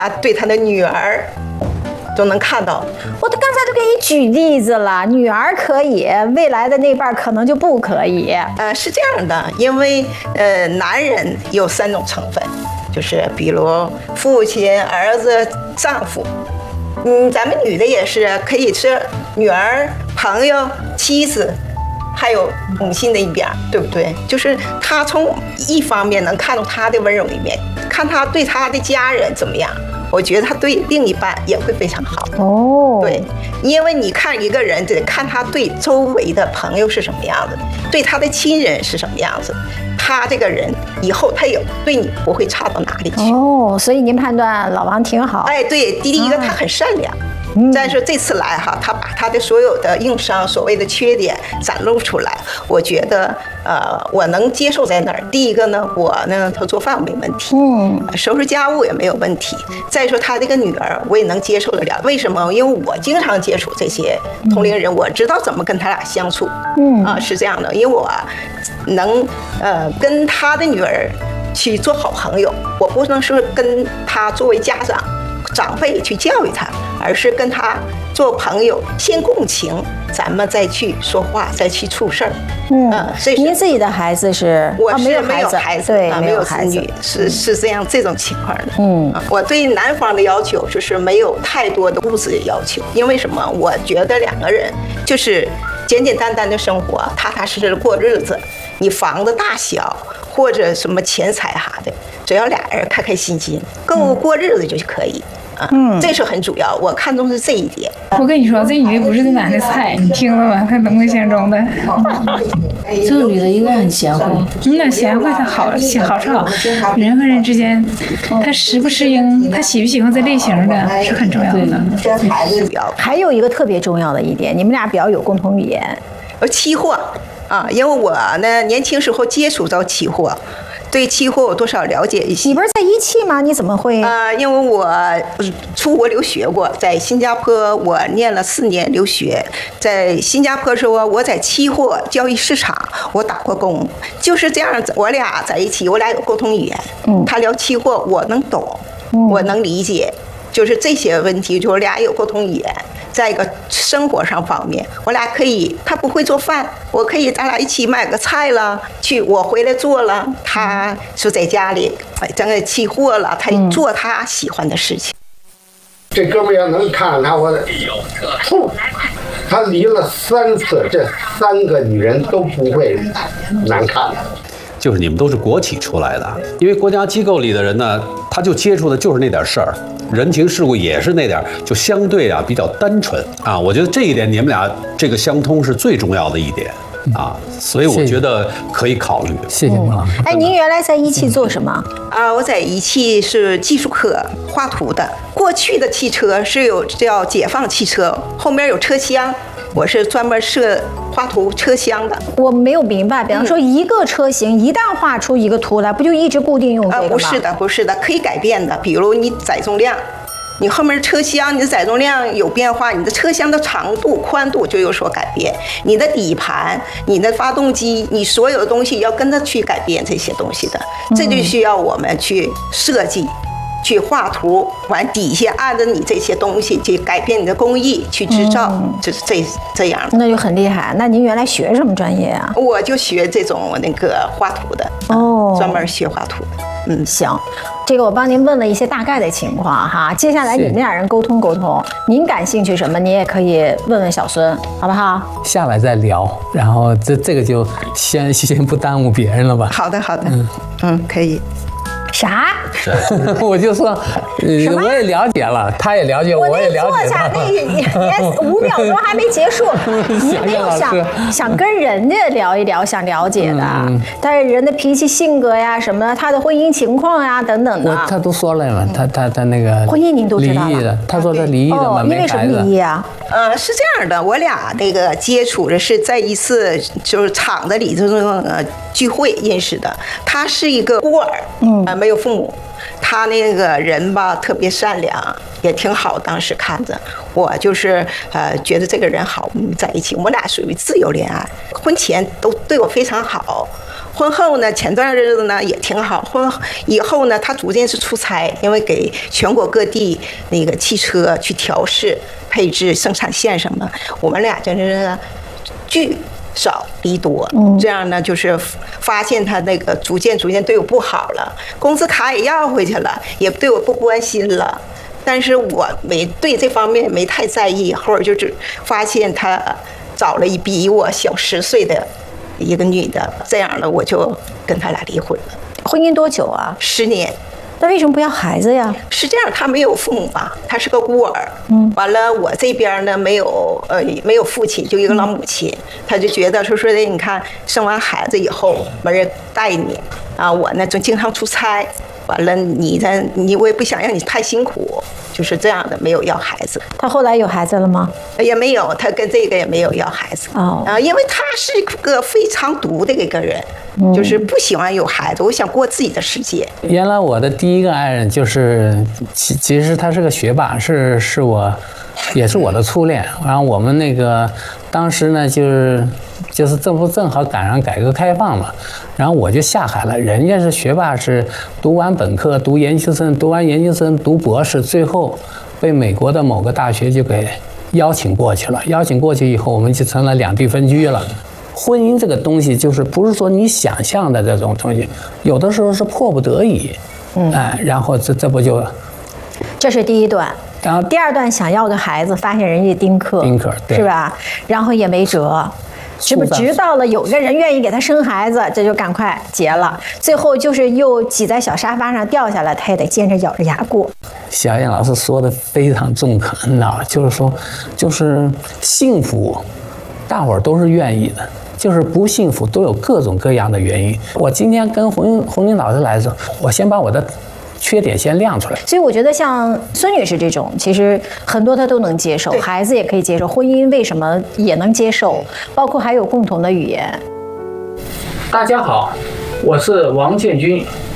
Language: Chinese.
对他的女儿都能看到。 我刚才都给你举例子了，女儿可以，未来的那半可能就不可以。 是这样的，因为男人有3种成分，就是比如父亲、儿子、丈夫。咱们女的也是可以是女儿、朋友、妻子，还有母亲的一边，对不对？就是她从一方面能看到她的温柔一面，看她对她的家人怎么样。我觉得他对另一半也会非常好哦。对，因为你看一个人得看他对周围的朋友是什么样子，对他的亲人是什么样子，他这个人以后他也对你不会差到哪里去。 哦，所以您判断老王挺好。 哎，对，第一个他很善良。但是这次来哈，他把他的所有的硬伤、所谓的缺点展露出来，我觉得我能接受在哪儿。第一个呢，我呢他做饭没问题，收拾家务也没有问题。再说他这个女儿，我也能接受得了。为什么？因为我经常接触这些同龄人，我知道怎么跟他俩相处。是这样的，因为我能跟他的女儿去做好朋友，我不能说跟他作为家长辈去教育他，而是跟他做朋友，先共情，咱们再去说话，再去处事儿。 您自己的孩子是？ 我是没有孩子， 对， 没有子女，是这种情况的。我对男方的要求就是没有太多的物质的要求，因为什么？我觉得2个人就是简简单单的生活，踏踏实实的过日子。你房子大小或者什么钱财啥的，只要2人开开心心，够过日子就可以。这是很主要，我看重是这一点。 我跟你说，这女的不是这男的菜，你听了吗？她怎么相中的？ 这个女的应该很贤惠。 那贤惠，她好是好。人和人之间，她适不适应，她喜不喜欢这类型的，是很重要的。 还有一个特别重要的一点，你们俩比较有共同语言。 期货因为我呢年轻时候接触到期货。对期货我多少了解一些。 你不是在17吗？你怎么会？ 因为我出国留学过，在新加坡我念了4年留学，在新加坡时候我在期货交易市场我打过工，就是这样，我俩在一起，我俩有沟通语言。他聊期货我能懂，我能理解，就是这些问题，就我俩有沟通语言。在一个生活上方面，我俩可以，他不会做饭，我可以咱俩一起买个菜了，我回来做了，他是在家里整个期货了，他做他喜欢的事情。 这哥们要能看他，我他离了3次，这3个女人都不会难看的。 就是你们都是国企出来的，因为国家机构里的人呢，他就接触的就是那点事儿，人情世故也是那点，就相对比较单纯啊。我觉得这一点你们俩这个相通是最重要的一点啊，所以我觉得可以考虑。 谢谢孟老师。 您原来在1汽做什么？ 我在1汽是技术科画图的。过去的汽车是有叫解放汽车，后面有车厢。我是专门画图车厢的。 我没有明白，比方说一个车型一旦画出一个图来，不就一直固定用这个吗？ 不是的，可以改变的。比如你载重量，你后面车厢你的载重量有变化，你的车厢的长度、宽度就有所改变。你的底盘、你的发动机，你所有的东西要跟着去改变这些东西的，这就需要我们去设计。去画图，完底下按着你这些东西去改变你的工艺去制造，就是这样的。 那就很厉害。那您原来学什么专业啊？ 我就学这种那个画图的，专门学画图的。 行，这个我帮您问了一些大概的情况哈。接下来你们2人沟通沟通，您感兴趣什么，你也可以问问小孙，好不好？ 下来再聊，然后这个就先不耽误别人了吧？ 好的，可以。 啥？ 我就说，我也了解了，他也了解，我也了解。 坐下那连5秒钟还没结束，你没有想跟人家聊一聊，想了解的，但是人的脾气、性格呀，什么他的婚姻情况呀等等的， 他都说了嘛，他那个婚姻您都知道了， 他说他离异的嘛， 因为什么离异啊？ 是这样的，我俩那个接触的是在一次就是厂子里这种聚会认识的。他是一个孤儿，没有父母。他那个人吧特别善良，也挺好。当时看着我就是觉得这个人好，我们在一起。我们俩属于自由恋爱，婚前都对我非常好。 婚后呢，前段日子呢也挺好，婚以后呢，他逐渐是出差，因为给全国各地那个汽车去调试、配置、生产线什么，我们俩真是聚少离多，这样呢，就是发现他那个逐渐对我不好了，工资卡也要回去了，也对我不关心了。但是我没对这方面没太在意，后来就是发现他找了比我小10岁的一个女的，这样呢，我就跟他俩离婚了。 婚姻多久啊 ？10年。 那为什么不要孩子呀？ 是这样，他没有父母嘛，他是个孤儿。完了，我这边呢没有父亲，就一个老母亲，他就觉得说的，你看生完孩子以后没人带你啊，我呢就经常出差，完了我也不想让你太辛苦，就是这样的，没有要孩子。 他后来有孩子了吗？ 也没有，他跟这个也没有要孩子。因为他是个非常独的一个人。就是不喜欢有孩子，我想过自己的世界。 原来我的第一个爱人就是其实他是个学霸，也是我的初恋。然后我们那个当时呢就是正好赶上改革开放嘛，然后我就下海了。人家是学霸，是读完本科、读研究生、读完研究生、读博士，最后被美国的某个大学就给邀请过去了。邀请过去以后，我们就成了两地分居了。婚姻这个东西，就是不是说你想象的这种东西，有的时候是迫不得已。然后这不就， 这是第一段。然后第二段想要个孩子，发现人家丁克，是吧？然后也没辙。直到了有个人愿意给他生孩子，这就赶快结了。最后就是又挤在小沙发上掉下来，他也得坚持咬着牙过。 小燕老师说的非常中肯，你知道，就是说，就是幸福，大伙儿都是愿意的。就是不幸福都有各种各样的原因。我今天跟红林老师来的时候，我先把我的缺点先亮出来。 所以我觉得像孙女士这种，其实很多她都能接受，孩子也可以接受，婚姻为什么也能接受，包括还有共同的语言。 大家好，我是王建军。